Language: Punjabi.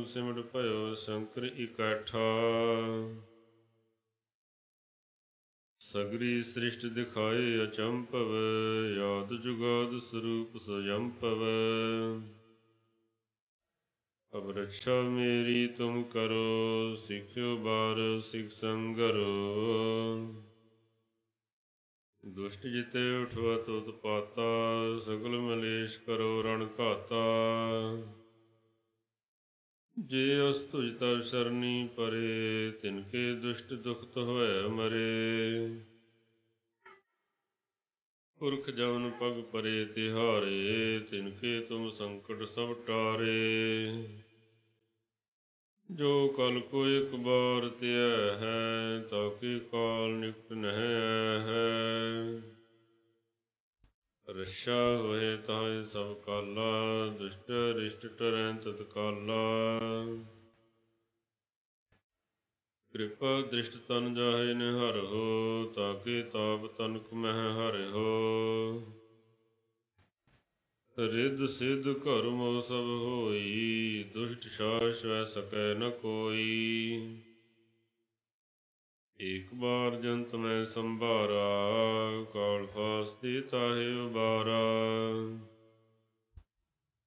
ਸਿਮਟ ਭਇਓ ਸ਼ੰਕਰ ਇਕੱਠਾ। ਸਗਰੀ ਸ੍ਰਿਸ਼ਟ ਦਿਖਾਏ ਅਚੰਭਵ, ਆਦਿ ਜੁਗਾਦਿ ਸਰੂਪ ਸਯੰਭਵ। ਅਬ ਰਕਸ਼ਾ ਮੇਰੀ ਤੁਮ ਕਰੋ, ਸਿੱਖਿਓ ਬਾਰ ਸਿਖ ਸੰਗਰੋ। ਦੁਸ਼ਟ ਜਿਤੇ ਉਠਵਤ ਉਤਪਾਤਾ, ਸਗਲ ਮਲੇਸ਼ ਕਰੋ ਰਣ ਘਾਤਾ। ਜੇ ਅਸ ਤੁਜ ਤਵ ਸਰਨੀ ਪਰੇ, ਤਿਨਕੇ ਦੁਸ਼ਟ ਦੁਖਤ ਹੋਇ ਮਰੇ। ਪੁਰਖ ਜਵਨ ਪਗ ਪਰੇ ਤਿਹਾਰੇ, ਤਿਨਕੇ ਤੁਮ ਸੰਕਟ ਸਭ ਟਾਰੇ। ਜੋ ਕਲ ਕੋ ਇਕ ਬਾਰ ਧਿਆਇ ਹੈ, ਤਾਕੇ ਕਾਲ ਨਿਕਟ ਨਹਿ ਆਇ ਹੈ। ਰਛਾ ਹੋਏ ਤਾਹਿ ਸਭ ਕਾਲਾ, ਦੁਸ਼ਟ ਰਿਸ਼ਟ ਟਰੈ ਤਤ ਕਾਲਾ। ਕਿਰਪਾ ਦ੍ਰਿਸ਼ਟ ਤਨ ਜਾਹੇ ਨਿਹਰਹੁ, ਤਾਕੇ ਤਾਪ ਤਨਕ ਮਹਿ ਹਰਿਹੁ। ਰਿੱਧ ਸਿੱਧ ਘਰ ਮੋ ਸਭ ਹੋਈ, ਦੁਸ਼ਟ ਸਾਹ ਸਵੈ ਸਕੈ ਨ ਕੋਈ। ਏਕ ਬਾਰ ਜੰਤ ਮੈਂ ਸੰਭਾਰਾ, ਕਾਲ ਫਾਸ ਦੇ ਤਾਹੇ ਉਬਾਰਾ।